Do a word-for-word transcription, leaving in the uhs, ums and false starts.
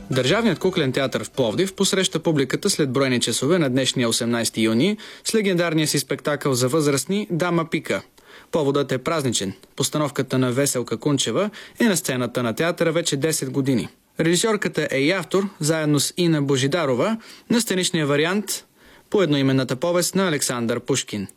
Държавният куклен театър в Пловдив посреща публиката след броени часове на днешния осемнайсети юни с легендарния си спектакъл за възрастни «Дама Пика». Поводът е празничен. Постановката на Веселка Кунчева е на сцената на театъра вече десет години. Режисьорката е и автор, заедно с Ина Божидарова, на сценичния вариант по едноименната повест на Александър Пушкин.